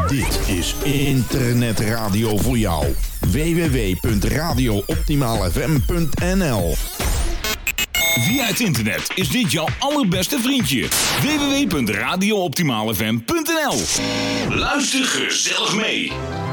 Dit is internetradio voor jou. www.radiooptimaalfm.nl. Via het internet is dit jouw allerbeste vriendje. www.radiooptimaalfm.nl. Luister gezellig mee.